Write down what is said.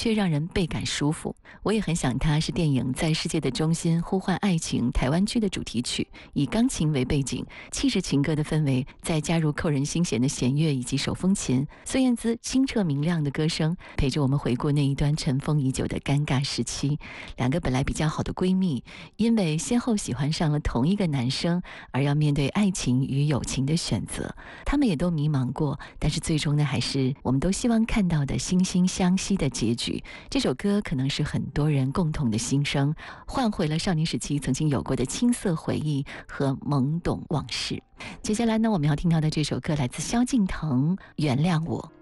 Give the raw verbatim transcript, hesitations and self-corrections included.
却让人倍感舒服。我也很想它是电影《在世界的中心呼唤爱情》台湾区的主题曲，以钢琴为背景，气势情歌的氛围，再加入扣人心弦的弦乐以及手风琴，孙燕姿清澈明亮的歌声，陪着我们回顾那一段尘封已久的尴尬时期。两个本来比较好的闺蜜，因为先后喜欢上了同一个男生，而要面对爱情与友情的选择。她们也都迷茫过，但是最终呢，还是我们都希望看到的惺惺相惜的结局。这首歌可能是很多人共同的心声，唤回了少年时期曾经有过的青涩回忆和懵懂往事。接下来呢，我们要听到的这首歌来自萧敬腾，《原谅我》。